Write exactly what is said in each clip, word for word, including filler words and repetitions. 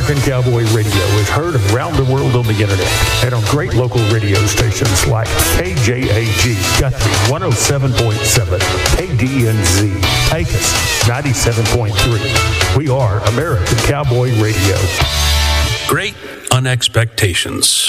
American Cowboy Radio is heard around the world on the internet and on great local radio stations like K J A G, Guthrie one oh seven point seven, K D N Z, Pecos ninety-seven point three. We are American Cowboy Radio. Great unexpectations.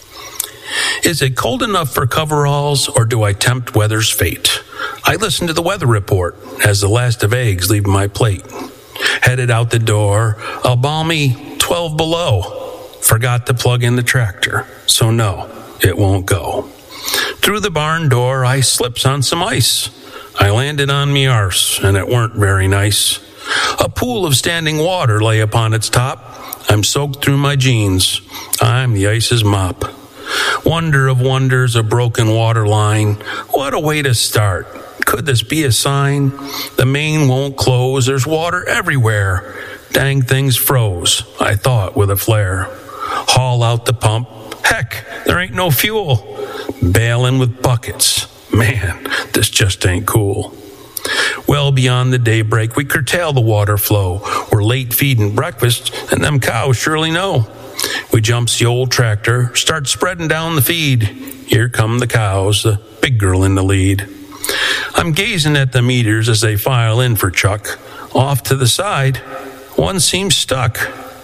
Is it cold enough for coveralls, or do I tempt weather's fate? I listen to the weather report as the last of eggs leave my plate. Headed out the door, a balmy twelve below. Forgot to plug in the tractor, so no, it won't go. Through the barn door, I slips on some ice. I landed on me arse, and it weren't very nice. A pool of standing water lay upon its top. I'm soaked through my jeans. I'm the ice's mop. Wonder of wonders, a broken water line. What a way to start. Could this be a sign? The main won't close. There's water everywhere. Dang things froze, I thought with a flare. Haul out the pump. Heck, there ain't no fuel. Bailing with buckets. Man, this just ain't cool. Well beyond the daybreak, we curtail the water flow. We're late feeding breakfast, and them cows surely know. We jumps the old tractor, start spreading down the feed. Here come the cows, the big girl in the lead. I'm gazing at the meters as they file in for Chuck. Off to the side, one seems stuck.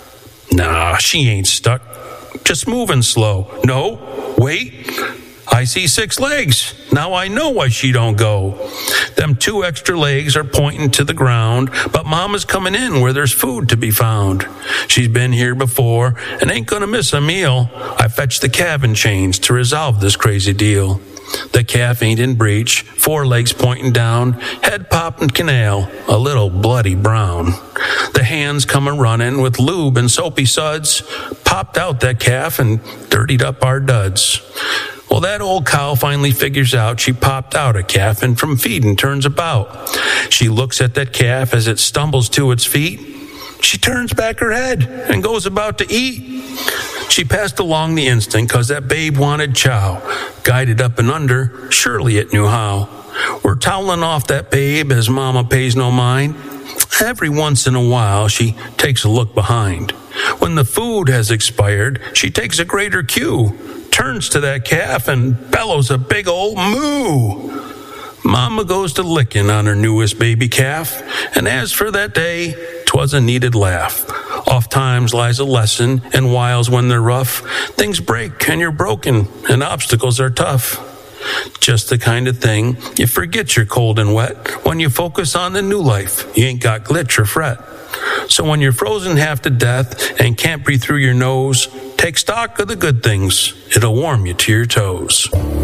Nah, she ain't stuck. Just moving slow. No, wait. I see six legs. Now I know why she don't go. Them two extra legs are pointing to the ground, but Mama's coming in where there's food to be found. She's been here before and ain't gonna miss a meal. I fetched the calving chains to resolve this crazy deal. The calf ain't in breech, four legs pointing down, head popping canal, a little bloody brown. The hands come a-running with lube and soapy suds, popped out that calf and dirtied up our duds. Well, that old cow finally figures out she popped out a calf and from feeding turns about. She looks at that calf as it stumbles to its feet. She turns back her head and goes about to eat. She passed along the instinct 'cause that babe wanted chow. Guided up and under, surely it knew how. We're toweling off that babe as Mama pays no mind. Every once in a while, she takes a look behind. When the food has expired, she takes a greater cue, turns to that calf and bellows a big old moo. Mama goes to licking on her newest baby calf, and as for that day, 'twas a needed laugh. Oft times lies a lesson, and whiles when they're rough, things break and you're broken, and obstacles are tough. Just the kind of thing you forget you're cold and wet when you focus on the new life. You ain't got glitch or fret. So when you're frozen half to death and can't breathe through your nose, take stock of the good things. It'll warm you to your toes.